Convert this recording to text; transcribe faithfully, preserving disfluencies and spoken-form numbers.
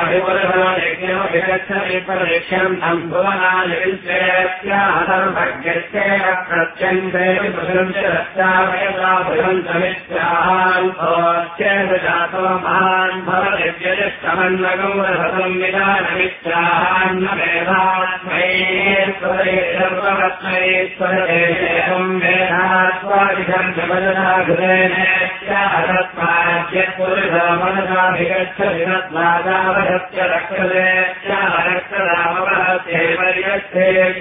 यज्ञमभिगच्छति परीक्ष्यन्तम् भुवनानि विश्वेत्याहतर्भग्यस्य प्रत्यन्ते भुजन्त्यरस्यावयता भुजन्तमित्याहान् जातो महान् भवति व्यजिष्टमन्नगौरभतम् विधानमित्याहान्न वेदात्मैश्वरेश्वरत्मैश्वरेशम् वेदात्वादिशम् जपदनाघृतेनेत्याहतत्माद्यत्पुरुषो मनसाभिगच्छति तद्वादावहत्य रक्षते रक्षरामवहत्यैवर्यच्छे